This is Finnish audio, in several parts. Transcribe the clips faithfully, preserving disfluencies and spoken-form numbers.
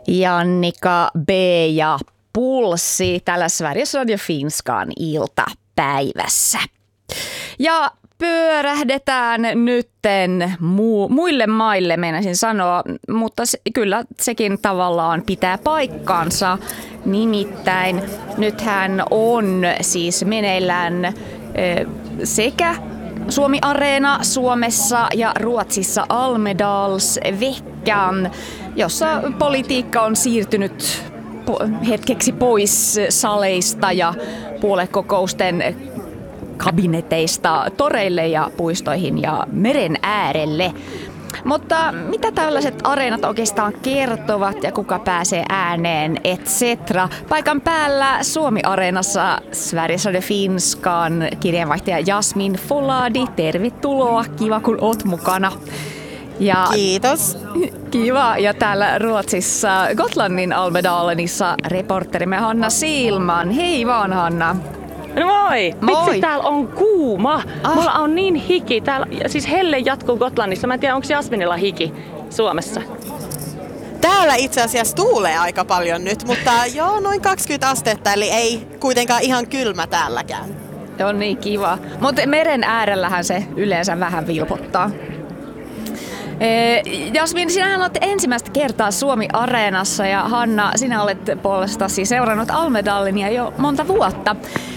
Jannika B. ja Pulssi tällä Sveriges Radio Finskan iltapäivässä. Ja pyörähdetään nytten mu- muille maille, meinasin sanoa, mutta se, kyllä sekin tavallaan pitää paikkansa. Nimittäin nythän on siis meneillään e, sekä Suomi-areena Suomessa ja Ruotsissa Almedalsveckan, jossa politiikka on siirtynyt hetkeksi pois saleista ja puoluekokousten kabineteista toreille ja puistoihin ja meren äärelle. Mutta mitä tällaiset areenat oikeastaan kertovat ja kuka pääsee ääneen, et cetera. Paikan päällä Suomi-areenassa Sveriges Radio Finskan kirjeenvaihtaja Jasmin Foladi. Tervetuloa, kiva kun oot mukana. Ja Kiitos. Kiva. Ja täällä Ruotsissa Gotlannin Almedalenissa reporterimme Hanna Silman. Hei vaan, Hanna. No moi! Moi! Vitsi, täällä on kuuma. Ah. Mulla on niin hiki. Täällä, siis helle jatkuu Gotlannissa. Mä en tiedä, onko Jasminilla hiki Suomessa. Täällä itse asiassa tuulee aika paljon nyt, mutta joo, noin kaksikymmentä astetta, eli ei kuitenkaan ihan kylmä täälläkään. On niin kiva. Mutta meren äärellähän se yleensä vähän vilpottaa. Jasmin, sinähän olet ensimmäistä kertaa Suomi-areenassa ja Hanna, sinä olet puolestasi seurannut Almedalenia jo monta vuotta.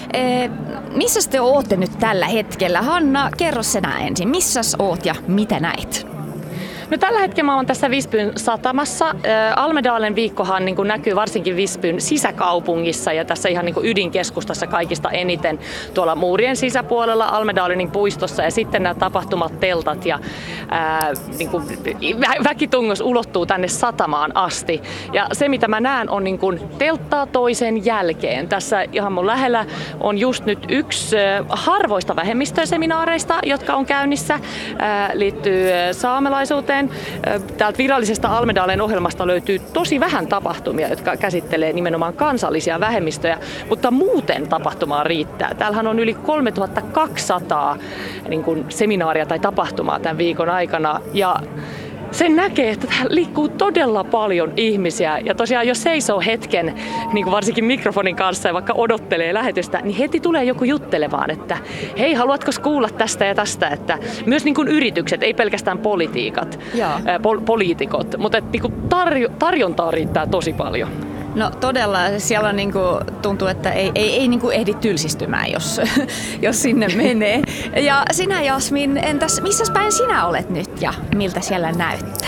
Missä te ootte nyt tällä hetkellä? Hanna, kerro sinä ensin. Missäs oot ja mitä näit? No tällä hetkellä mä oon tässä Visbyn satamassa. Almedalen viikkohan niin kuin näkyy varsinkin Visbyn sisäkaupungissa ja tässä ihan niin kuin ydinkeskustassa kaikista eniten tuolla muurien sisäpuolella Almedalenin puistossa ja sitten nämä tapahtumat, teltat ja ää, niin kuin väkitungos ulottuu tänne satamaan asti. Ja se mitä mä näen on niin kuin telttaa toisen jälkeen. Tässä ihan mun lähellä on just nyt yksi harvoista vähemmistöseminaareista, jotka on käynnissä, ää, liittyy saamelaisuuteen. Täältä virallisesta Almedalen ohjelmasta löytyy tosi vähän tapahtumia, jotka käsittelee nimenomaan kansallisia vähemmistöjä, mutta muuten tapahtumaa riittää. Täällähän on yli kolmetuhattakaksisataa niin kuin seminaaria tai tapahtumaa tämän viikon aikana ja sen näkee, että täällä liikkuu todella paljon ihmisiä ja tosiaan jos seisoo hetken, niin kuin varsinkin mikrofonin kanssa ja vaikka odottelee lähetystä, niin heti tulee joku juttelemaan, että hei, haluatko kuulla tästä ja tästä, että myös niin kuin yritykset, ei pelkästään politiikat, ää, pol- poliitikot, mutta että niin kuin tarjo- tarjontaa riittää tosi paljon. No todella, siellä niinku tuntuu, että ei, ei, ei niinku ehdi tylsistymään, jos, jos sinne menee. Ja sinä, Jasmin, entäs missä päin sinä olet nyt ja miltä siellä näyttää?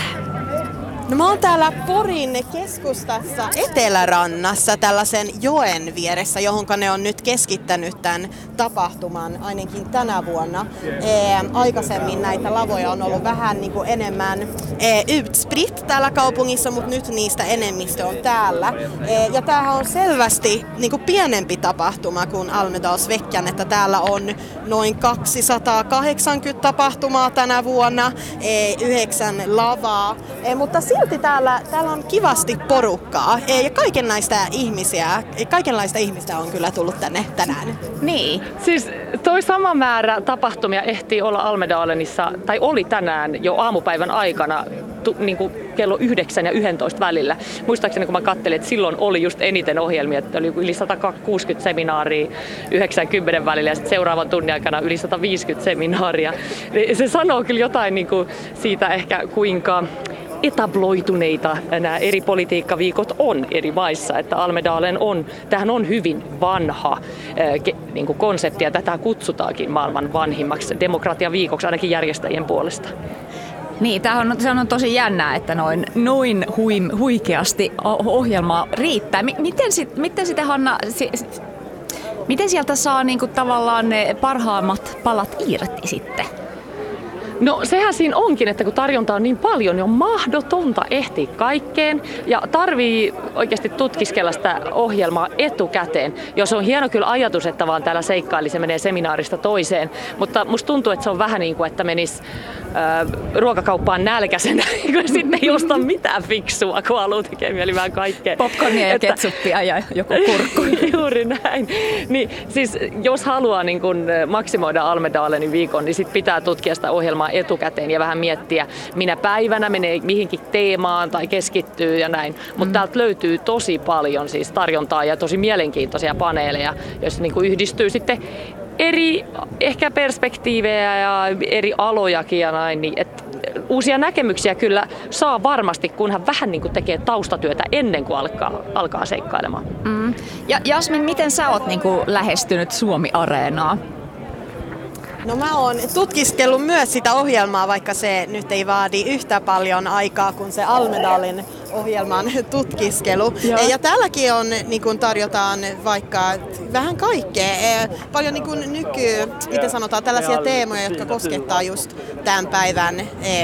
No mä oon täällä Porin keskustassa Etelärannassa tällaisen joen vieressä, johonka ne on nyt keskittänyt tämän tapahtuman ainakin tänä vuonna. Ee, aikaisemmin näitä lavoja on ollut vähän niin kuin enemmän ee, utspritt täällä kaupungissa, mutta nyt niistä enemmistö on täällä. Ee, ja tämähän on selvästi niin kuin pienempi tapahtuma kuin Almedalsveckan, että täällä on noin kaksisataakahdeksankymmentä tapahtumaa tänä vuonna, ee, yhdeksän lavaa, ee, mutta silti täällä, täällä on kivasti porukkaa ja kaikenlaista ihmisiä, kaikenlaista ihmistä on kyllä tullut tänne tänään. Niin. Siis toi sama määrä tapahtumia ehtii olla Almedalenissa, tai oli tänään jo aamupäivän aikana, tu, niin kuin kello yhdeksän ja yksitoista välillä. Muistaakseni kun mä katselin, että silloin oli just eniten ohjelmia, että oli yli sata kuusikymmentä seminaaria yhdeksänkymmentä välillä ja sitten seuraavan tunnin aikana yli sata viisikymmentä seminaaria. Se sanoo kyllä jotain niin kuin siitä ehkä kuinka etabloituneita nämä eri politiikkaviikot on eri maissa, että Almedalen on, tämähän on hyvin vanha ke, niin kuin konsepti ja tätä kutsutaankin maailman vanhimmaksi demokratiaviikoksi ainakin järjestäjien puolesta. Niin, tämähän on, sehän on tosi jännää, että noin, noin huim, huikeasti ohjelmaa riittää. Miten, sit, miten sitten Hanna, si, miten sieltä saa niinku tavallaan ne parhaimmat palat irti sitten? No sehän siinä onkin, että kun tarjontaa on niin paljon, niin on mahdotonta ehtiä kaikkeen ja tarvii oikeasti tutkiskella sitä ohjelmaa etukäteen. Jos on hieno kyllä ajatus, että vaan täällä seikkaili, se menee seminaarista toiseen, mutta musta tuntuu, että se on vähän niin kuin, että menisi ruokakauppaan nälkäisenä, kun sitten ei osta mitään fiksua, kun haluaa tekee mieli vähän kaikkea. Popcornia ja ketsuppia ja joku kurkku. Juuri näin. Niin, siis jos haluaa niin kun maksimoida Almedalenin viikon, niin sit pitää tutkia sitä ohjelmaa etukäteen ja vähän miettiä, minä päivänä menee mihinkin teemaan tai keskittyy ja näin. Mutta mm. täältä löytyy tosi paljon siis tarjontaa ja tosi mielenkiintoisia paneeleja, joissa niin kun yhdistyy sitten eri ehkä perspektiivejä ja eri alojakin ja näin, niin et uusia näkemyksiä kyllä saa varmasti, kunhan vähän niin kuin tekee taustatyötä ennen kuin alkaa, alkaa seikkailemaan. Mm. Ja Jasmin, miten sä oot niin kuin lähestynyt Suomi-areenaa? No mä oon tutkiskellut myös sitä ohjelmaa, vaikka se nyt ei vaadi yhtä paljon aikaa kuin se Almedalen ohjelman tutkiskelu. Joo. Ja täälläkin on, niin kun tarjotaan vaikka vähän kaikkea. Paljon niin kun nyky, miten sanotaan, tällaisia teemoja, jotka koskettaa just tämän päivän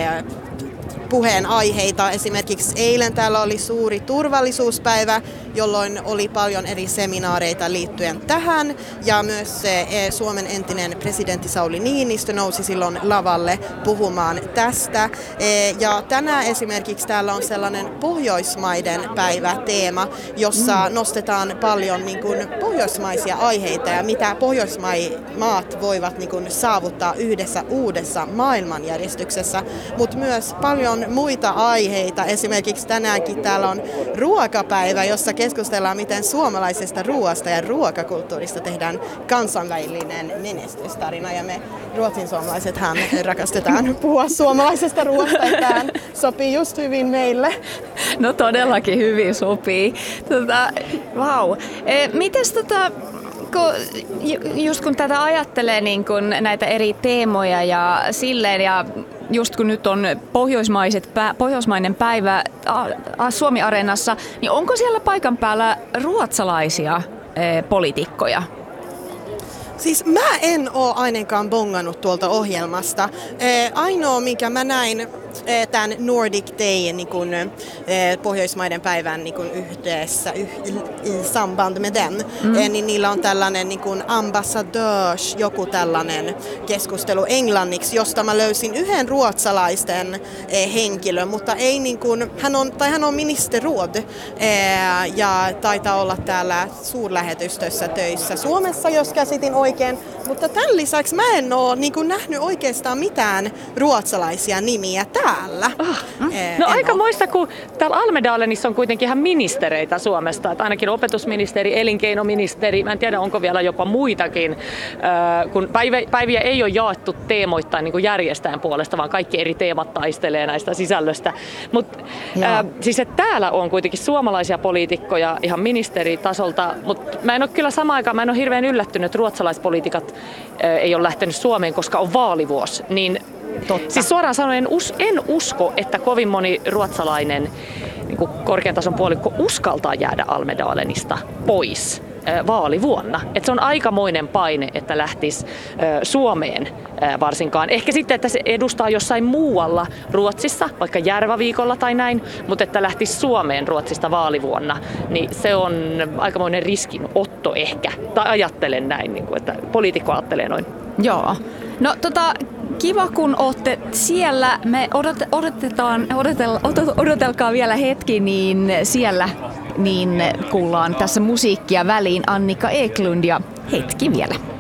puheen aiheita. Esimerkiksi eilen täällä oli suuri turvallisuuspäivä, jolloin oli paljon eri seminaareita liittyen tähän. Ja myös Suomen entinen presidentti Sauli Niinistö nousi silloin lavalle puhumaan tästä. Ja tänään esimerkiksi täällä on sellainen Pohjoismaiden päivä teema, jossa mm. nostetaan paljon niin kuin pohjoismaisia aiheita ja mitä Pohjoismaat voivat niin kuin saavuttaa yhdessä uudessa maailmanjärjestyksessä, mutta myös paljon muita aiheita. Esimerkiksi tänäänkin täällä on ruokapäivä, jossa keskustellaan, miten suomalaisesta ruoasta ja ruokakulttuurista tehdään kansainvälinen menestystarina. Ja me ruotsin suomalaisethan rakastetaan puhua suomalaisesta ruoasta, että tähän sopii just hyvin meille. No todellakin hyvin sopii. Tota, wow. E, mites tota... Kun, just kun tätä ajattelee niin kun näitä eri teemoja ja silleen, ja just kun nyt on pohjoismaiset, pohjoismainen päivä Suomi-areenassa, niin onko siellä paikan päällä ruotsalaisia e, poliitikkoja? Siis mä en oo ainakaan bongannut tuolta ohjelmasta. Ainoa, mikä mä näin tämän Nordic Day niin kun, Pohjoismaiden päivän niin kun yhdessä, yh, i samband med den, mm. niin niillä on tällainen niin kun ambassadörs, joku tällainen keskustelu englanniksi, josta mä löysin yhden ruotsalaisten henkilön, mutta ei niin kun, hän on, tai hän on ministerråd ja taitaa olla täällä suurlähetystössä töissä Suomessa, jos käsitin oikein, mutta tämän lisäksi mä en oo niin kun nähnyt oikeastaan mitään ruotsalaisia nimiä täällä. Oh. Eh, no aika muista, kun täällä Almedalenissa on kuitenkin ihan ministereitä Suomesta, että ainakin opetusministeri, elinkeinoministeri, mä en tiedä onko vielä jopa muitakin, äh, kun päivä, päiviä ei ole jaettu teemoittain niin kuin järjestäjän puolesta, vaan kaikki eri teemat taistelee näistä sisällöstä. Mutta äh, siis että täällä on kuitenkin suomalaisia poliitikkoja ihan ministeritasolta, mutta mä en ole kyllä samaan aikaan, mä en ole hirveän yllättynyt, että ruotsalaispoliitikat äh, ei ole lähtenyt Suomeen, koska on vaalivuosi, niin totta. Siis suoraan sanoen en, us, en usko, että kovin moni ruotsalainen niin kuin korkean tason puolikko uskaltaa jäädä Almedalenista pois äh, vaalivuonna. Et se on aikamoinen paine, että lähtisi äh, Suomeen äh, varsinkaan. Ehkä sitten, että se edustaa jossain muualla Ruotsissa, vaikka Järvaviikolla tai näin, mutta että lähtisi Suomeen Ruotsista vaalivuonna, niin se on aikamoinen riskinotto ehkä. Tai ajattelen näin, niin kuin, että poliitikko ajattelee noin. Joo. No tota, kiva kun olette siellä. Me odot, odotetaan, odotel, odotelkaa vielä hetki, niin siellä niin kuullaan tässä musiikkia väliin Annika Eklund ja hetki vielä.